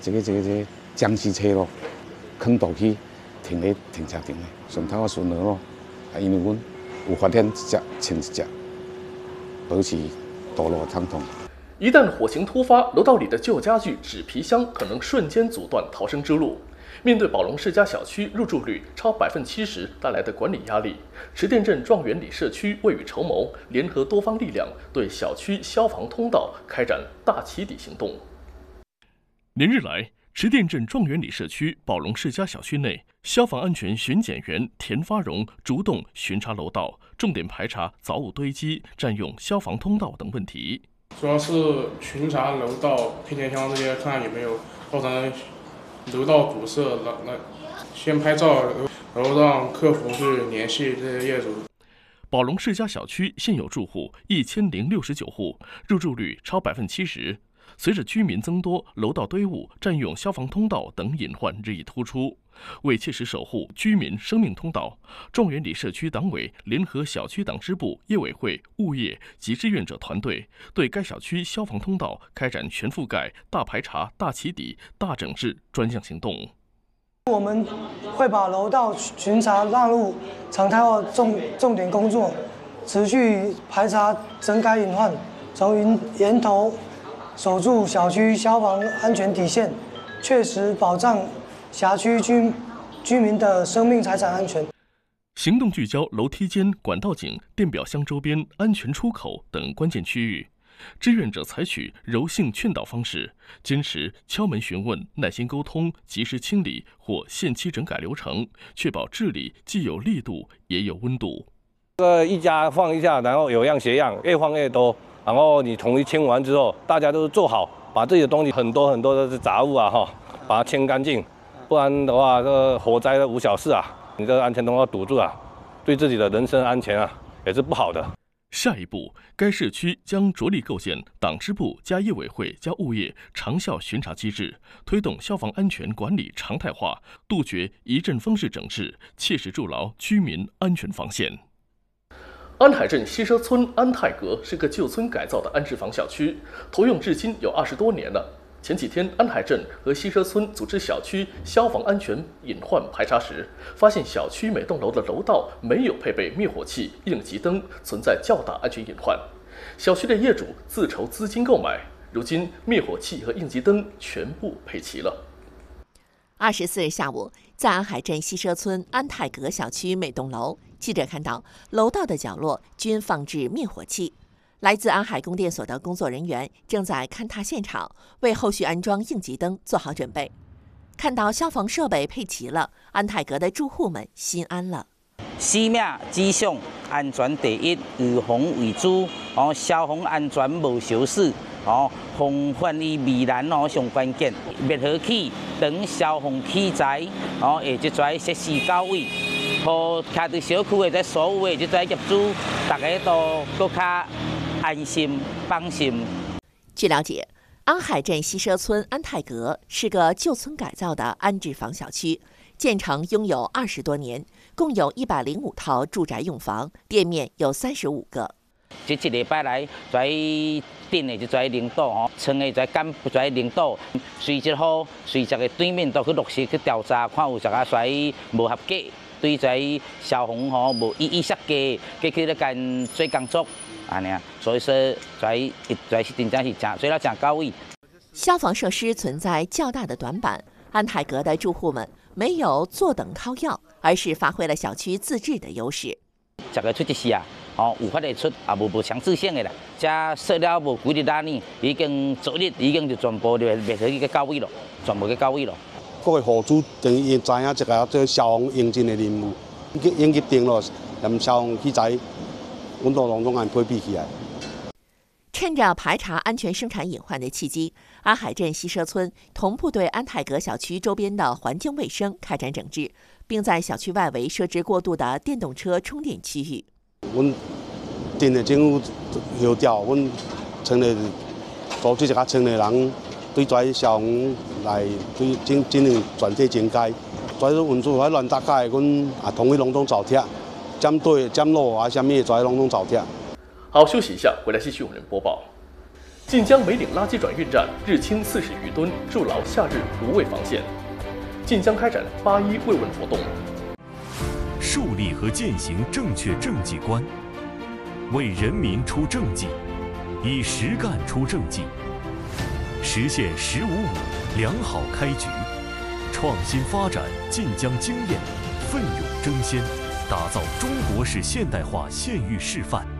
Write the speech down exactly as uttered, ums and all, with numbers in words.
这个这个这个僵尸车咯，坑倒去停咧停车场咧，顺头我顺了咯，啊，因为阮有发现一只牵一只，导致道路畅通。 一旦火情突发，楼道里的旧家具、纸皮箱可能瞬间阻断逃生之路。面对宝龙世家小区入住率超百分之七十带来的管理压力，池店镇状元里社区未雨绸缪，联合多方力量，对小区消防通道开展大起底行动。连日来，池店镇状元里社区宝龙世家小区内，消防安全巡检员田发荣主动巡查楼道，重点排查杂物堆积、占用消防通道等问题。 主要是巡查楼道、配电箱这些，看有没有造成楼道堵塞。那那先拍照，然后让客服去联系这些业主。 宝龙世家小区现有住户一千零六十九户，入住率超百分之七十。随着居民增多，楼道堆物、占用消防通道等隐患日益突出。为切实守护居民生命通道，状元里社区党委联合小区党支部、业委会、物业及志愿者团队，对该小区消防通道开展全覆盖、大排查、大起底、大整治专项行动。 我们会把楼道巡查纳入常态化重重点工作，持续排查整改隐患，从源头守住小区消防安全底线，确实保障辖区居居民的生命财产安全。 行动聚焦楼梯间、管道井、电表箱周边、安全出口等关键区域。志愿者采取柔性劝导方式，坚持敲门询问、耐心沟通、及时清理或限期整改流程，确保治理既有力度也有温度。 这个一家放一下，然后有样学样，越放越多。然后你统一清完之后，大家都做好，把自己的东西很多很多的杂物啊哈，把它清干净，不然的话，这个火灾的无小事啊，你这个安全通道堵住啊，对自己的人身安全啊也是不好的。 下一步，该社区将着力构建党支部加业委会加物业长效巡查机制，推动消防安全管理常态化，杜绝一阵风式整治，切实筑牢居民安全防线。安海镇西社村安泰阁是个旧村改造的安置房小区，投用至今有二十多年了。前几天，安海镇和西社村组织小区消防安全隐患排查时，发现小区每栋楼的楼道没有配备灭火器、应急灯，存在较大安全隐患。小区的业主自筹资金购买，如今灭火器和应急灯全部配齐了。 二十四日下午，在安海镇西社村安泰阁小区每栋楼，记者看到楼道的角落均放置灭火器。来自安海供电所的工作人员正在勘踏现场，为后续安装应急灯做好准备。看到消防设备配齐了，安泰阁的住户们心安了。 生命至上，安全第一，预防为主。哦，消防安全无小事。哦，防范于未然哦上关键。灭火器等消防器材，哦，下即侪设施到位，互徛伫小区的这所有的即侪业主，大家都更加安心放心。 据了解，安海镇西社村安泰阁是个旧村改造的安置房小区，建成拥有二十多年，共有一百零五套住宅用房，店面有三十五个。 这一礼拜来，在镇的这些领导吼，村的在干部在领导，随即好随即个对面都去落实去调查，看有啥个在无合格，对在消防吼无一一设计，继续咧干做工作。安尼啊，所以说在一在是真正是真做了真到位。 消防设施存在较大的短板，安泰阁的住户们没有坐等靠要，而是发挥了小区自治的优势。 这个出一事啊，哦，有法会出，也无无强制性的啦。这设了无几日单呢，已经昨日已经就全部就灭火器去到位了，全部去到位了。 各位户主等于知影这个这消防应急的任务，应急灯咯，连消防器材。温度拢总按配备起来。 趁着排查安全生产隐患的契机，安海镇西社村同步对安泰阁小区周边的环境卫生开展整治，并在小区外围设置过渡的电动车充电区域。 阮镇的政府协调，阮村的组织一个村的人对这消防来对进进行全体整改，所以运输还乱搭界，阮也统一拢总找贴。针对降落啊，什么在拢拢找贴。 好，休息一下，回来继续我们播报。 晋江梅岭垃圾转运站日清四十余吨，筑牢夏日无畏防线。晋江开展八一慰问活动， 树立和践行正确政绩观，为人民出政绩，以实干出政绩，实现“十五五”良好开局，创新发展晋江经验，奋勇争先，打造中国式现代化县域示范。